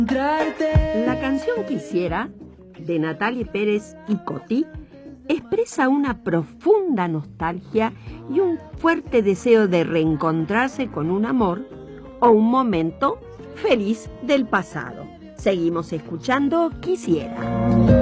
La canción Quisiera, de Natalie Pérez y Coti, expresa una profunda nostalgia y un fuerte deseo de reencontrarse con un amor o un momento feliz del pasado. Seguimos escuchando Quisiera.